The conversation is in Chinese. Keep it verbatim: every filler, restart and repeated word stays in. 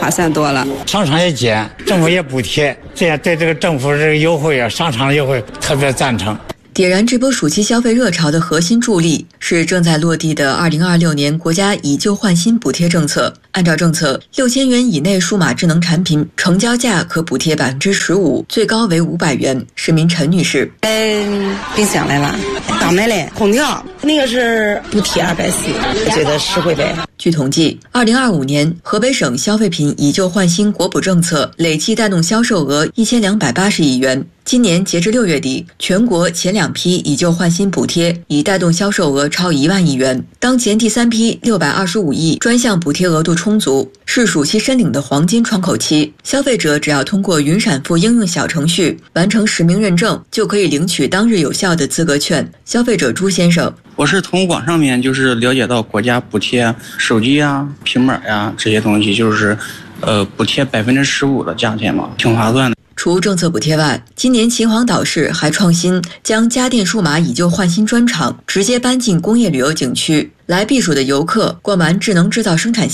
划算多了。 商场也减，政府也补贴，这样对这个政府这个优惠啊，商场的优惠特别赞成。 点燃这波暑期消费热潮的核心助力是正在落地的二零二六年国家以旧换新补贴政策。按照政策，六千元以内数码智能产品成交价可补贴百分之十五，最高为五百元。市民陈女士： 嗯，冰箱来了，刚买嘞，空调那个是补贴二百四，我觉得实惠呗。 据统计，二零二五年河北省消费品以旧换新国补政策累计带动销售额一千两百八十亿元。今年截至六月底，全国前两批以旧换新补贴已带动销售额超一万亿元。当前第三批六百二十五亿专项补贴额度充足，是暑期申领的黄金窗口期。消费者只要通过云闪付应用小程序完成实名认证，就可以领取当日有效的资格券。消费者朱先生： 我是从网上面就是了解到国家补贴手机啊、平板呀这些东西，就是呃补贴百分之十五的价钱嘛，挺划算的。 除政策补贴外，今年秦皇岛市还创新将家电数码以旧换新专场直接搬进工业旅游景区，来避暑的游客逛完智能制造生产